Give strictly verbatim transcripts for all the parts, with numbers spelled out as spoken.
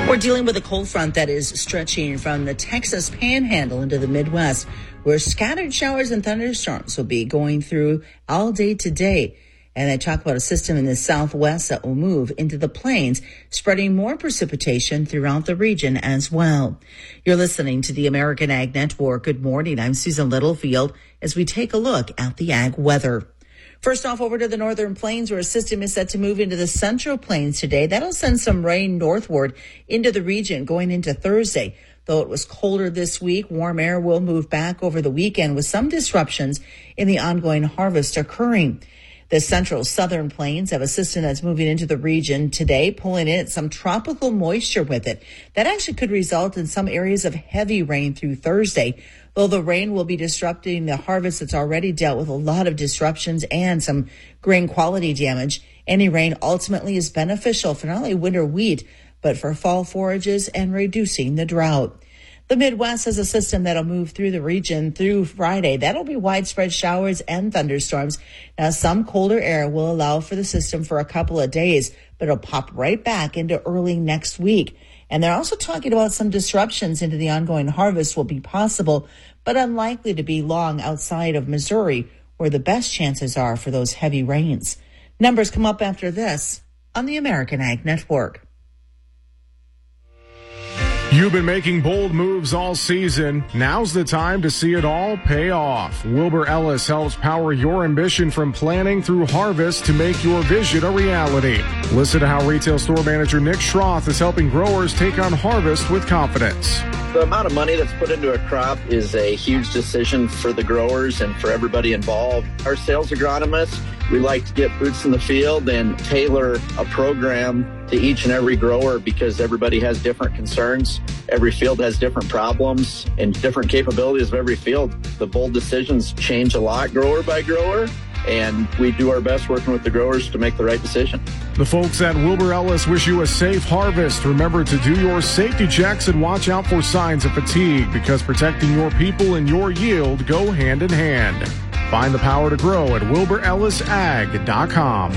We're dealing with a cold front that is stretching from the Texas Panhandle into the Midwest, where scattered showers and thunderstorms will be going through all day today. And I talk about a system in the southwest that will move into the plains, spreading more precipitation throughout the region as well. You're listening to the American Ag Network. Good morning. I'm Susan Littlefield as we take a look at the ag weather. First off, over to the northern plains, where a system is set to move into the central plains today. That'll send some rain northward into the region going into Thursday. Though it was colder this week, warm air will move back over the weekend with some disruptions in the ongoing harvest occurring. The central southern plains have a system that's moving into the region today, pulling in some tropical moisture with it. That actually could result in some areas of heavy rain through Thursday, though the rain will be disrupting the harvest that's already dealt with a lot of disruptions and some grain quality damage. Any rain ultimately is beneficial for not only winter wheat, but for fall forages and reducing the drought. The Midwest has a system that'll move through the region through Friday. That'll be widespread showers and thunderstorms. Now, some colder air will allow for the system for a couple of days, but it'll pop right back into early next week. And they're also talking about some disruptions into the ongoing harvest will be possible, but unlikely to be long outside of Missouri, where the best chances are for those heavy rains. Numbers come up after this on the American Ag Network. You've been making bold moves all season. Now's the time to see it all pay off. Wilbur Ellis helps power your ambition from planning through harvest to make your vision a reality. Listen to how retail store manager Nick Schroth is helping growers take on harvest with confidence. The amount of money that's put into a crop is a huge decision for the growers and for everybody involved. Our sales agronomists, we like to get boots in the field and tailor a program to each and every grower because everybody has different concerns. Every field has different problems and different capabilities of every field. The bold decisions change a lot grower by grower, and we do our best working with the growers to make the right decision. The folks at Wilbur Ellis wish you a safe harvest. Remember to do your safety checks and watch out for signs of fatigue because protecting your people and your yield go hand in hand. Find the power to grow at wilbur ellis ag dot com.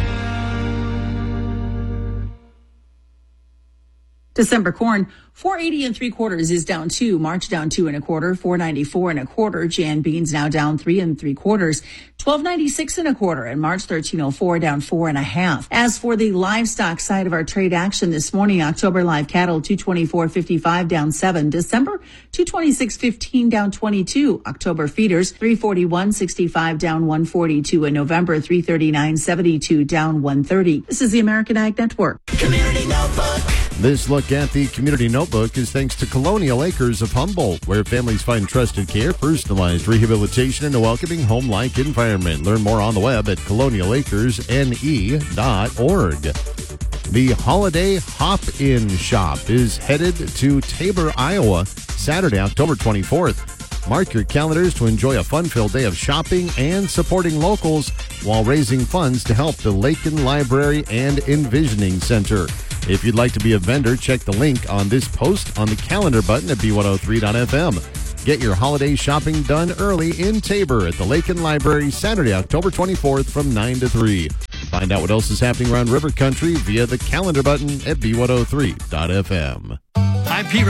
December corn, four eighty and three quarters is down two. March down two and a quarter. four ninety-four and a quarter. Jan beans now down three and three quarters. twelve ninety-six and a quarter. And March thirteen oh four down four and a half. As for the livestock side of our trade action this morning, October live cattle two twenty-four fifty-five down seven. December two twenty-six fifteen down twenty-two. October feeders three forty-one sixty-five down one forty-two. And November three thirty-nine seventy-two down one thirty. This is the American Ag Network. Community Notebook. This look at the Community Notebook is thanks to Colonial Acres of Humboldt, where families find trusted care, personalized rehabilitation, and a welcoming home-like environment. Learn more on the web at colonial acres n e dot org. The Holiday Hop-In Shop is headed to Tabor, Iowa, Saturday, October twenty-fourth. Mark your calendars to enjoy a fun-filled day of shopping and supporting locals while raising funds to help the Lakin Library and Envisioning Center. If you'd like to be a vendor, check the link on this post on the calendar button at B one oh three dot f m. Get your holiday shopping done early in Tabor at the Lakin Library, Saturday, October twenty-fourth from nine to three. Find out what else is happening around River Country via the calendar button at B one oh three dot f m. I'm Pete